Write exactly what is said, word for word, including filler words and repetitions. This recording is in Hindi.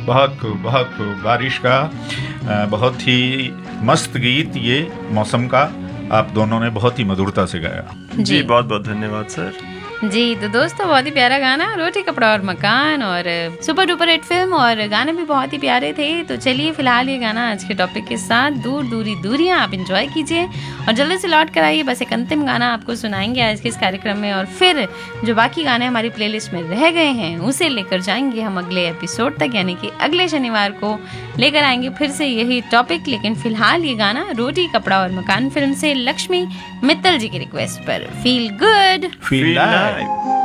बहुत खूब, बहुत खूब। बारिश का अ, बहुत ही मस्त गीत ये मौसम का आप दोनों ने बहुत ही मधुरता से गाया। जी, जी बहुत बहुत धन्यवाद सर। जी तो दोस्तों बहुत ही प्यारा गाना, रोटी कपड़ा और मकान, और सुपर डुपर हिट फिल्म, और गाने भी बहुत ही प्यारे थे। तो चलिए फिलहाल ये गाना आज के टॉपिक के साथ, दूर दूरी दूरियां, आप इंजॉय कीजिए और जल्दी से लौट कर आइए। बस एक अंतिम गाना आपको सुनाएंगे आज के इस कार्यक्रम में, और फिर जो बाकी गाने हमारी प्लेलिस्ट में रह गए हैं उसे लेकर जाएंगे हम अगले एपिसोड तक, यानी कि अगले शनिवार को लेकर आएंगे फिर से यही टॉपिक। लेकिन फिलहाल ये गाना रोटी कपड़ा और मकान फिल्म से लक्ष्मी मित्तल जी की रिक्वेस्ट पर feel good feel Feel like. Alive।